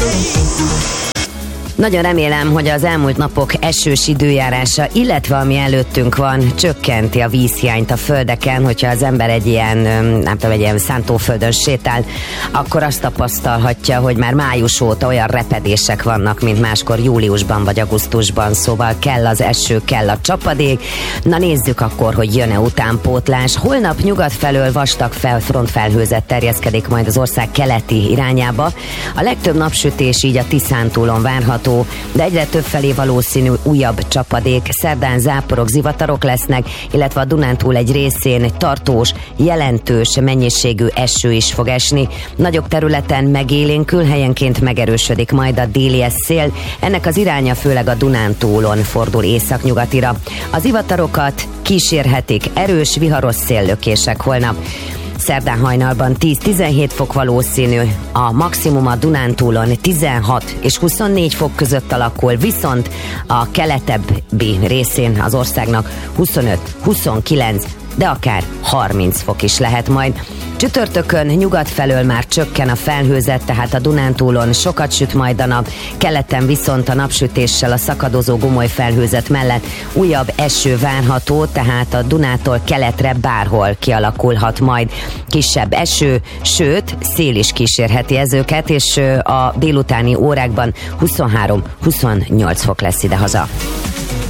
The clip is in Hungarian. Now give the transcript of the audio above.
Nagyon remélem, hogy az elmúlt napok esős időjárása, illetve ami előttünk van, csökkenti a vízhiányt a földeken, hogyha az ember egy ilyen, nem tudom, egy ilyen szántóföldön sétál, akkor azt tapasztalhatja, hogy már május óta olyan repedések vannak, mint máskor júliusban vagy augusztusban, szóval kell az eső, kell a csapadék. Na nézzük akkor, hogy jön-e utánpótlás. Holnap nyugat felől vastag frontfelhőzet terjeszkedik majd az ország keleti irányába. A legtöbb napsütés így a Tiszántúlon várható, de egyre több felé valószínű újabb csapadék. Szerdán záporok, zivatarok lesznek, illetve a Dunántúl egy részén tartós, jelentős mennyiségű eső is fog esni. Nagyobb területen megélénkül, helyenként megerősödik majd a déli szél. Ennek az iránya főleg a Dunántúlon fordul északnyugatira. Az zivatarokat kísérhetik erős, viharos széllökések holnap. Szerdán hajnalban 10-17 fok valószínű, a maximum a Dunántúlon 16 és 24 fok között alakul, viszont a keletebbi részén az országnak 25-29, de akár 30 fok is lehet majd. Csütörtökön nyugat felől már csökken a felhőzet, tehát a Dunántúlon sokat süt majd a nap, keleten viszont a napsütéssel a szakadozó gomoly felhőzet mellett újabb eső várható, tehát a Dunától keletre bárhol kialakulhat majd kisebb eső, sőt, szél is kísérheti ezőket, és a délutáni órákban 23-28 fok lesz idehaza.